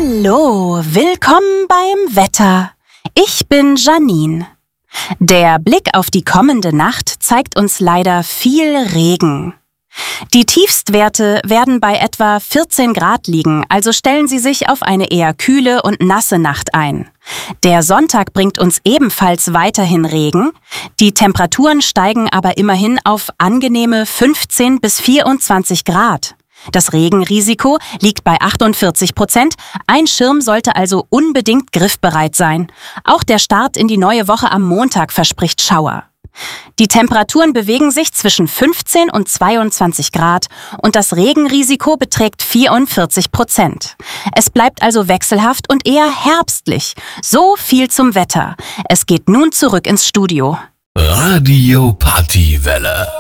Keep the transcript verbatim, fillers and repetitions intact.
Hallo, willkommen beim Wetter. Ich bin Janine. Der Blick auf die kommende Nacht zeigt uns leider viel Regen. Die Tiefstwerte werden bei etwa vierzehn Grad liegen, also stellen Sie sich auf eine eher kühle und nasse Nacht ein. Der Sonntag bringt uns ebenfalls weiterhin Regen. Die Temperaturen steigen aber immerhin auf angenehme fünfzehn bis vierundzwanzig Grad. Das Regenrisiko liegt bei achtundvierzig Prozent. Ein Schirm sollte also unbedingt griffbereit sein. Auch der Start in die neue Woche am Montag verspricht Schauer. Die Temperaturen bewegen sich zwischen fünfzehn und zweiundzwanzig Grad und das Regenrisiko beträgt vierundvierzig Prozent. Es bleibt also wechselhaft und eher herbstlich. So viel zum Wetter. Es geht nun zurück ins Studio. Radio Partywelle.